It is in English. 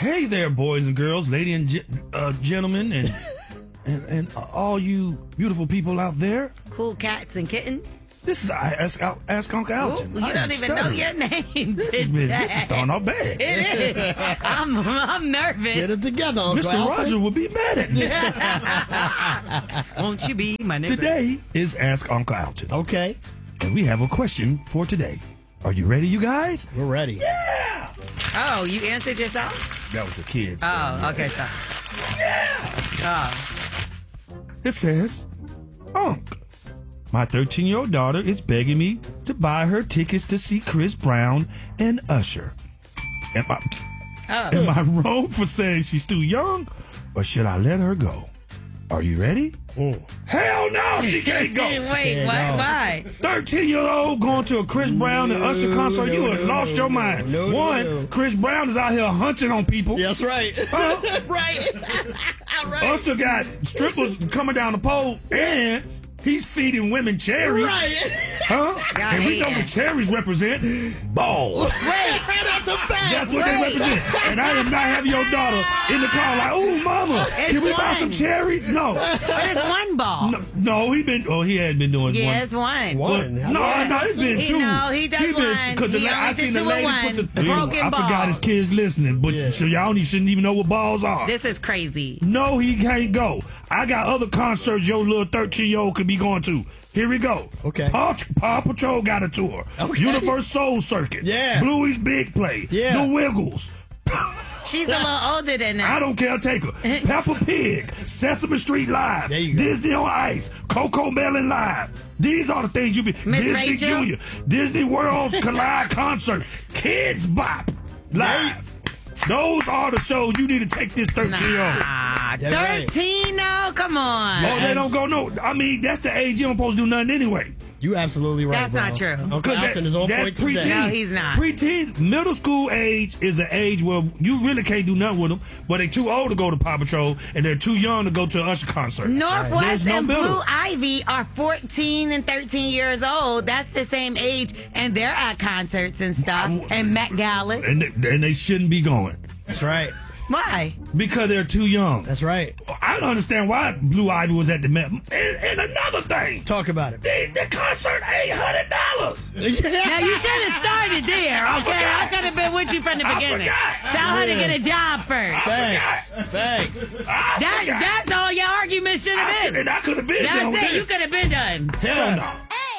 Hey there, boys and girls, ladies and gentlemen, and all you beautiful people out there. Cool cats and kittens. This is Ask Uncle Alton. Ooh, you don't even know your name. This is starting off bad. It is. I'm nervous. Get it together, Uncle Mr. Alton. Roger would be mad at me. Won't you be my neighbor? Today is Ask Uncle Alton. Okay, And we have a question for today. Are you ready, you guys? we're ready. Yeah! Oh, you answered yourself? That was the kids. Oh, okay, sorry. Yeah! Oh. It says, Unc, my 13-year-old daughter is begging me to buy her tickets to see Chris Brown and Usher. Am I wrong for saying she's too young, or should I let her go? Are you ready? Hell no, she can't go. Wait, what? Why? 13-year-old going to a Chris Brown and Usher concert, you have lost your mind. One, Chris Brown is out here hunching on people. That's right. Right. Usher got strippers coming down the pole, and he's feeding women cherries. Right. Huh? God, And we know yeah. what cherries represent. Balls. Wait. That's what they Wait. represent. And I am not having your daughter in the car like, ooh, mama, It's can we buy one. some cherries? No. But it's one ball. No, he had been doing Yeah, one. it's one. One. No, it's been He two. he does one. Because He I only seen did the two lady and put the one. Broken I forgot ball. his kids listening, but Yeah. so y'all shouldn't even know what balls are. This is crazy. No, he can't go. I got other concerts your little 13-year-old could be going to. Here we go. Okay. Paw Patrol got a tour. Okay. Universe Soul Circuit. Yeah. Bluey's Big Play. Yeah. The Wiggles. She's a little older than that. I don't care. Take her. Peppa Pig. Sesame Street Live. There you go. Disney on Ice. Coco Melon Live. These are the things you be. Miss Disney Rachel? Junior. Disney World's Collide Concert. Kids Bop Live. Those are the shows you need to take this 13-year-old. Ah, That's right. 13? No, come on. Oh, they don't go no. I mean, that's the age you don't supposed to do nothing anyway. You absolutely right, That's bro. not true. Uncle Alton is on point preteen. today. No, he's not. Preteen, middle school age is an age where you really can't do nothing with them, but they're too old to go to Paw Patrol and they're too young to go to an Usher concert. Northwest There's no and middle. Blue Ivy are 14 and 13 years old. That's the same age, and they're at concerts and stuff, and Met Galas. And they shouldn't be going That's right. Why? because they're too young. That's right. I don't understand why Blue Ivy was at the Met. And another thing, Talk about it. the concert $800. Now, you should have started there, I okay? forgot. I could have been with you from the I beginning. forgot. Tell her to get a job first. Thanks. That's all your argument should have been. I could have been done with That's it. You this. could have been done. Hell no.